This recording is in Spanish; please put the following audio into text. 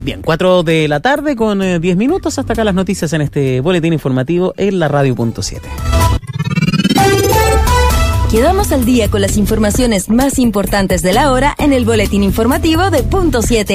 Bien, 4 de la tarde con 10 minutos. Hasta acá las noticias en este boletín informativo en la radio.7. Quedamos al día con las informaciones más importantes de la hora en el boletín informativo de Punto 7.